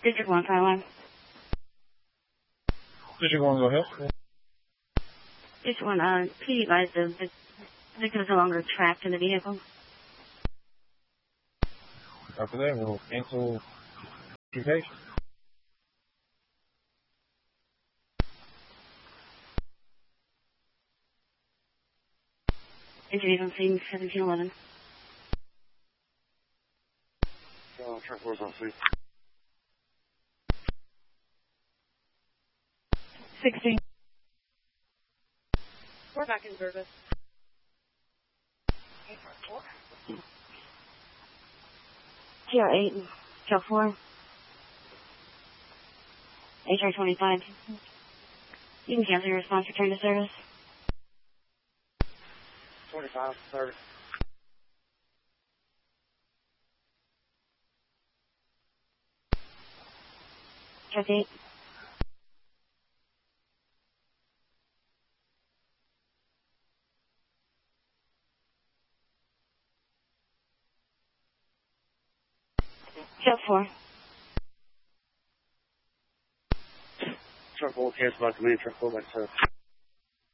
District 1, fire alarm. District 1, go ahead. District 1, please advise the victim is no longer trapped in the vehicle. After that, we'll cancel your case. Interview on scene 1711. Truck 4's on scene. 16. We're back in service. TR8, Truck 4. HR 25. You can cancel your response, return to service. 25, service. Truck 8. Truck 4. Truck 4, cancel by command, truck 4 back to service.